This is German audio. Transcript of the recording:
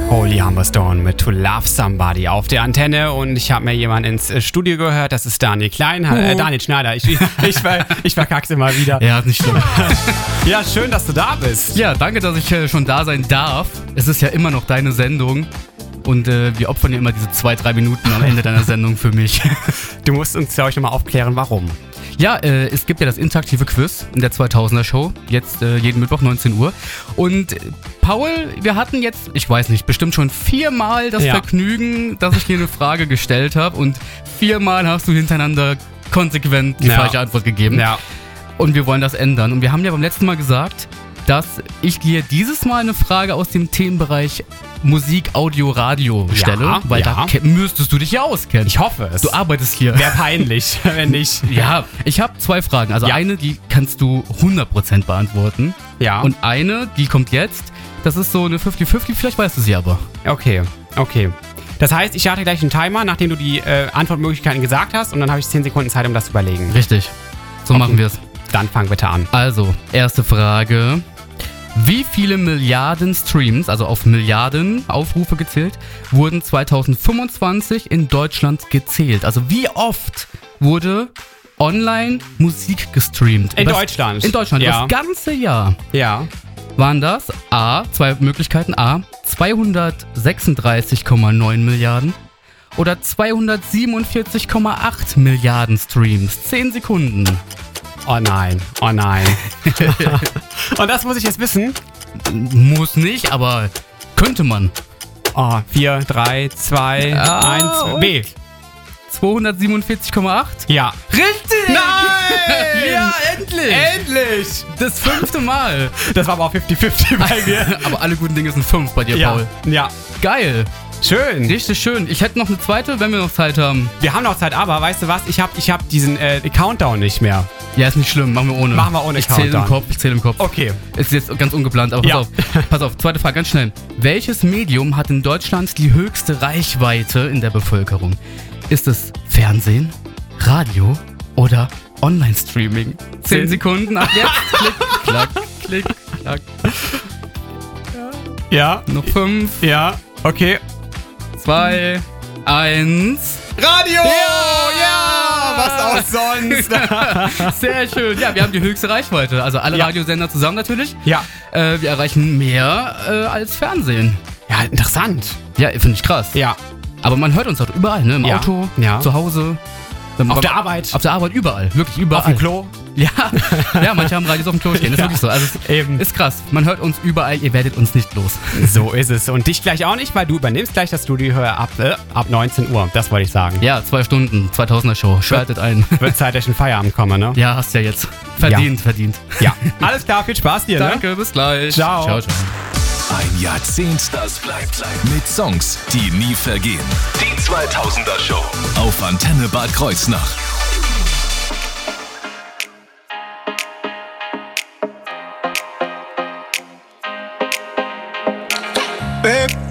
Holy Humberstone mit To Love Somebody auf der Antenne und ich habe mir jemanden ins Studio gehört, das ist Daniel Klein, Daniel Schneider, ich verkack's immer wieder. Ja, nicht schlimm. Ja, schön, dass du da bist. Ja, danke, dass ich schon da sein darf. Es ist ja immer noch deine Sendung und wir opfern ja immer diese 2-3 Minuten am Ende deiner Sendung für mich. Du musst uns, glaube ich, nochmal aufklären, warum. Ja, es gibt ja das interaktive Quiz in der 2000er Show, jetzt jeden Mittwoch 19 Uhr. Und Paul, wir hatten jetzt, ich weiß nicht, bestimmt schon 4-mal das Vergnügen, dass ich dir eine Frage gestellt habe und 4-mal hast du hintereinander konsequent die falsche Antwort gegeben. Ja. Und wir wollen das ändern. Und wir haben ja beim letzten Mal gesagt, dass ich dir dieses Mal eine Frage aus dem Themenbereich Musik, Audio, Radio stelle, weil da müsstest du dich ja auskennen. Ich hoffe es. Du arbeitest hier. Wäre peinlich, wenn nicht. Ja, ich habe 2 Fragen. Also eine, die kannst du 100% beantworten. Ja. Und eine, die kommt jetzt. Das ist so eine 50-50, vielleicht weißt du sie aber. Okay. Das heißt, ich starte gleich einen Timer, nachdem du die Antwortmöglichkeiten gesagt hast und dann habe ich 10 Sekunden Zeit, um das zu überlegen. Richtig. So machen wir es. Dann fang bitte an. Also, erste Frage. Wie viele Milliarden Streams, also auf Milliarden Aufrufe gezählt, wurden 2025 in Deutschland gezählt? Also wie oft wurde online Musik gestreamt? In Deutschland? In Deutschland, das ganze Jahr. Ja. Waren das A, 2 Möglichkeiten, A, 236,9 Milliarden oder 247,8 Milliarden Streams? 10 Sekunden. Oh nein. Und das muss ich jetzt wissen? Muss nicht, aber könnte man. 4, 3, 2, 1, B. 247,8? Ja. Richtig! Nein! Ja, endlich! Das 5. Mal. Das war aber auch 50-50 bei mir. Aber alle guten Dinge sind 5 bei dir, Paul. Ja. Geil. Schön. Richtig schön. Ich hätte noch eine zweite, wenn wir noch Zeit haben. Wir haben noch Zeit, aber weißt du was? Ich hab diesen Countdown nicht mehr. Ja, ist nicht schlimm. Machen wir ohne. Ich Countdown. Ich zähle im Kopf. Okay. Ist jetzt ganz ungeplant, aber pass auf. Zweite Frage, ganz schnell. Welches Medium hat in Deutschland die höchste Reichweite in der Bevölkerung? Ist es Fernsehen, Radio oder Online-Streaming? 10 Sekunden ab jetzt. Klick, klack, klick, klack. Ja. Noch 5. Ja. Okay. 2, 1. Radio! Ja! Was auch sonst? Sehr schön. Ja, wir haben die höchste Reichweite. Also alle Radiosender zusammen natürlich. Ja. Wir erreichen mehr als Fernsehen. Ja, interessant. Ja, finde ich krass. Ja. Aber man hört uns auch überall, ne? Im Auto, zu Hause. Auf der Arbeit. Auf der Arbeit, überall. Wirklich überall. Auf dem Klo. Ja, manche haben Radios auf dem Klo stehen. Das ist wirklich so. Also ist krass. Man hört uns überall, ihr werdet uns nicht los. So ist es. Und dich gleich auch nicht, weil du übernimmst gleich das Studio ab 19 Uhr. Das wollte ich sagen. Ja, 2 Stunden, 2000er Show. Schaltet ein. Wird Zeit, dass ich in Feierabend komme, ne? Ja, hast ja jetzt. Verdient. Ja. Alles klar, viel Spaß dir, ne? Danke, bis gleich. Ciao. Ciao, ciao. Ein Jahrzehnt, das bleibt. Mit Songs, die nie vergehen. Die 2000er Show. Auf Antenne Bad Kreuznach.